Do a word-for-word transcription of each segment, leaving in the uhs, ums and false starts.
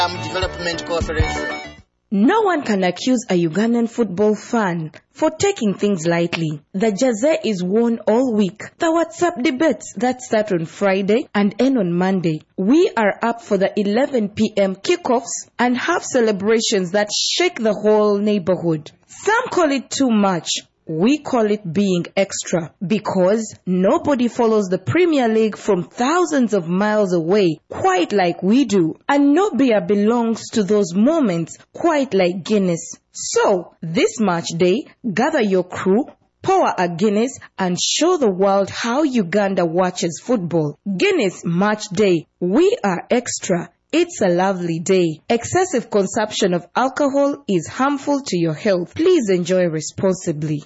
Development Corporation. No one can accuse a Ugandan football fan for taking things lightly. The jersey is worn all week. The WhatsApp debates that start on Friday and end on Monday. We are up for the eleven p.m. kickoffs and have celebrations that shake the whole neighborhood. Some call it too much. We call it being extra because nobody follows the Premier League from thousands of miles away quite like we do. And no beer belongs to those moments quite like Guinness. So, this match day, gather your crew, pour a Guinness and show the world how Uganda watches football. Guinness Match Day. We are extra. It's a lovely day. Excessive consumption of alcohol is harmful to your health. Please enjoy responsibly.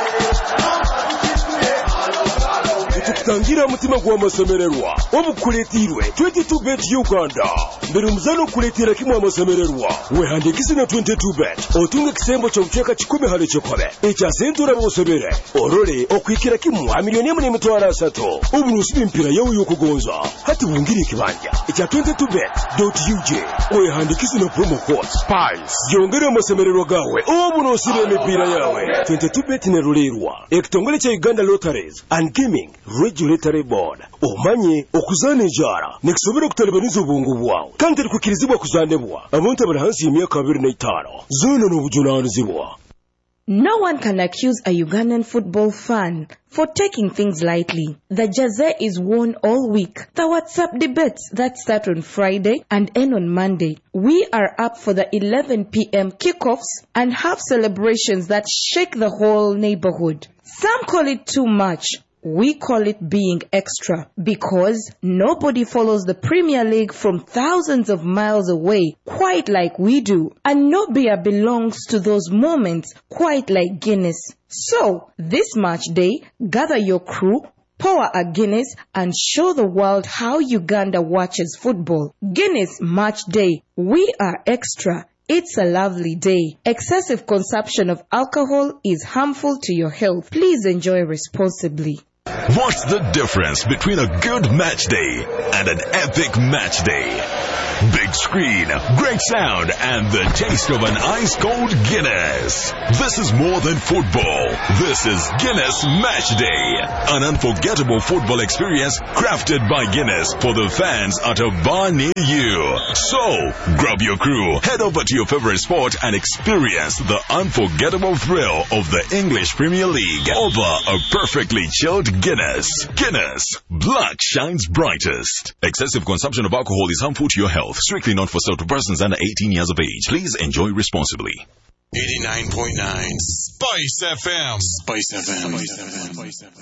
Tukutangira mutima gwa masemererwa omukuletirwe twenty-two bet Uganda mbere muzano kuletira kimwe amasemererwa wehandikise na twenty-two bet otunga kisembo cyo mcheka kikumi hale cyokobe echa sentura bosebere orole okwikira kimwe a milioni mu mitwara sato uburusi mpira yawo yokugonza hati bungiri kibanja echa twenty-two bet dot u j wehandikise na promo code spice yongera amasemererwa gawe oburusi b'empira yawe twenty-two bet ne rulerwa ekitongole cha Uganda Lotteries and Gaming Regulatory Board. Omanye okuzana ejara nekisobera kutalibaniza obwongo bwawe kandi likukirizibwa kuzanebwa abantu abali hansi y'emyaka abiri na itaano zona n'obujunaanizibwa. No one can accuse a Ugandan football fan for taking things lightly. The jersey is worn all week. The WhatsApp debates that start on Friday and end on Monday. We are up for the eleven p.m. kickoffs and have celebrations that shake the whole neighborhood. Some call it too much. We call it being extra because nobody follows the Premier League from thousands of miles away quite like we do. And no beer belongs to those moments quite like Guinness. So, this match day, gather your crew, pour a Guinness and show the world how Uganda watches football. Guinness Match Day. We are extra. It's a lovely day. Excessive consumption of alcohol is harmful to your health. Please enjoy responsibly. What's the difference between a good match day and an epic match day? Big screen, great sound, and the taste of an ice-cold Guinness. This is more than football. This is Guinness Match Day. An unforgettable football experience crafted by Guinness for the fans at a bar near you. So, grab your crew, head over to your favorite sport and experience the unforgettable thrill of the English Premier League over a perfectly chilled Guinness. Guinness. Black shines brightest. Excessive consumption of alcohol is harmful to your health. Strictly not for sale to persons under eighteen years of age. Please enjoy responsibly. eighty-nine point nine Spice F M. Spice F M. Spice F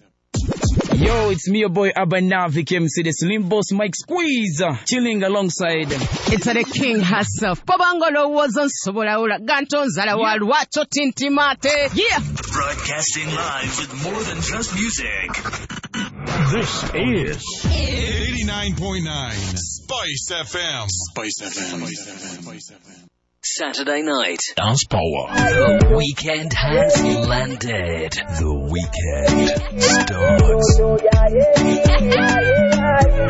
M. Yo, it's me, your boy Abanavik M C, the Slim Boss Mike Squeeze, chilling alongside. It's the king herself. Pabangolo wasn't Sobolaula Ganton Zalawal Wacho Tintimate. Yeah. Broadcasting live with more than just music. This is eighty-nine point nine Spice F M. Spice F M. Spice F M. Saturday night. Dance Power. The weekend has landed. The weekend starts.